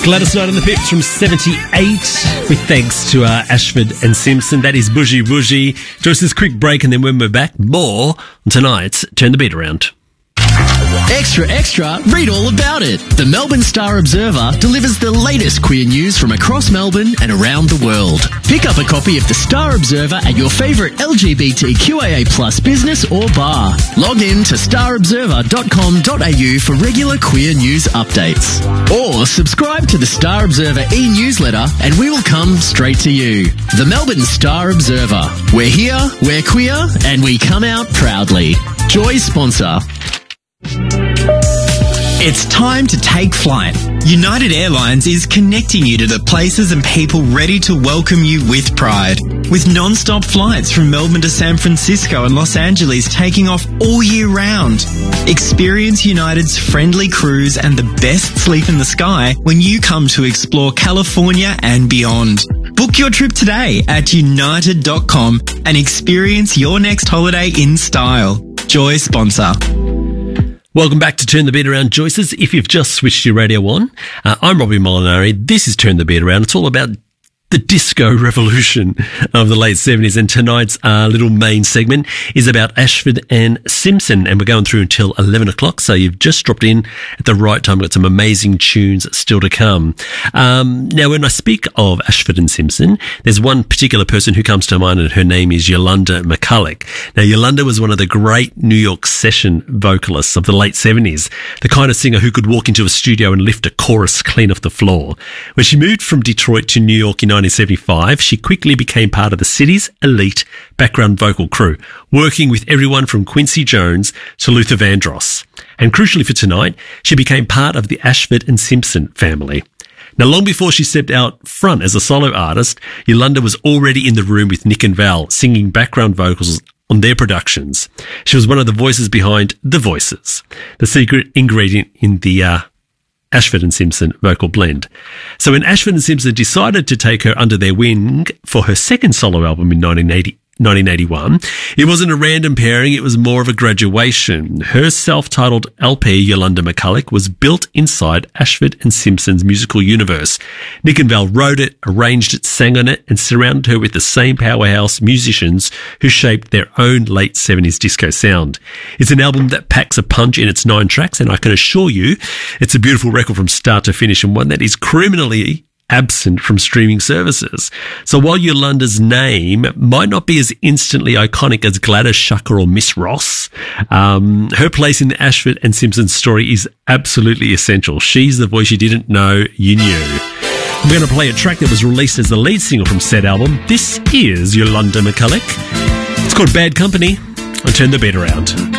Gladys Knight on the Pips from 78, with thanks to Ashford and Simpson. That is Bougie Bougie. Just this quick break, and then when we're back, more on tonight's Turn the Beat Around. Extra, extra, read all about it. The Melbourne Star Observer delivers the latest queer news from across Melbourne and around the world. Pick up a copy of the Star Observer at your favourite LGBTQIA+ business or bar. Log in to starobserver.com.au for regular queer news updates. Or subscribe to the Star Observer e-newsletter and we will come straight to you. The Melbourne Star Observer. We're here, we're queer, and we come out proudly. Joy sponsor. It's time to take flight. United Airlines is connecting you to the places and people ready to welcome you with pride. With non-stop flights from Melbourne to San Francisco and Los Angeles taking off all year round. Experience United's friendly crews and the best sleep in the sky when you come to explore California and beyond. Book your trip today at united.com and experience your next holiday in style. Joy sponsor. Welcome back to Turn the Beat Around, Joyces. If you've just switched your radio on, I'm Robbie Molinari. This is Turn the Beat Around. It's all about the disco revolution of the late 70s. And tonight's little main segment is about Ashford and Simpson. And we're going through until 11 o'clock. So you've just dropped in at the right time. We've got some amazing tunes still to come. Now, when I speak of Ashford and Simpson, there's one particular person who comes to mind, and her name is Yolanda McCulloch. Now, Yolanda was one of the great New York session vocalists of the late 70s, the kind of singer who could walk into a studio and lift a chorus clean off the floor. When she moved from Detroit to New York in 1975, she quickly became part of the city's elite background vocal crew, working with everyone from Quincy Jones to Luther Vandross. And crucially for tonight, she became part of the Ashford and Simpson family. Now, long before she stepped out front as a solo artist, Yolanda was already in the room with Nick and Val, singing background vocals on their productions. She was one of the voices behind The Voices, the secret ingredient in the Ashford and Simpson vocal blend. So when Ashford and Simpson decided to take her under their wing for her second solo album in 1981, it wasn't a random pairing, it was more of a graduation. Her self-titled LP, Yolanda McCulloch, was built inside Ashford and Simpson's musical universe. Nick and Val wrote it, arranged it, sang on it, and surrounded her with the same powerhouse musicians who shaped their own late 70s disco sound. It's an album that packs a punch in its 9 tracks, and I can assure you it's a beautiful record from start to finish, and one that is criminally absent from streaming services. So while Yolanda's name might not be as instantly iconic as Gladys Shucker or Miss Ross, her place in the Ashford and Simpson story is absolutely essential. She's the voice you didn't know you knew. I'm going to play a track that was released as the lead single from said album. This is Yolanda McCulloch. It's called Bad Company. I'll turn the beat around.